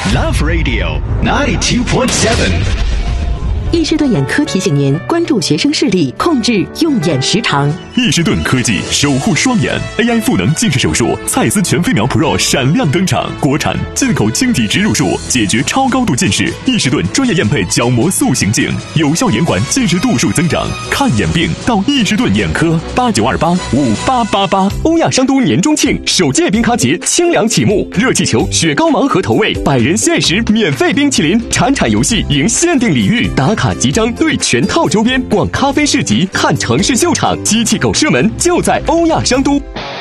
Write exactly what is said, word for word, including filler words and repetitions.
Love Radio ninety-two point seven。 易士顿眼科提醒您关注学生视力，控制用眼时长。 易士顿科技守护双眼 A I 赋能近视手术，蔡司全飞秒 Pro 闪亮登场，国产进口晶体植入术，解决超高度近视。易士顿专业验配角膜塑形镜，有效延缓近视度数增长。看眼病到易士顿眼科，八九二八五八八八。欧亚商都年中庆首届冰咖节清凉启幕，热气球、雪糕盲盒投喂，百人限时免费冰淇淋，铲铲游戏赢限定礼遇，打卡集章对全套周边，逛咖啡市集看城市秀场，机器狗射门就在欧亚商都。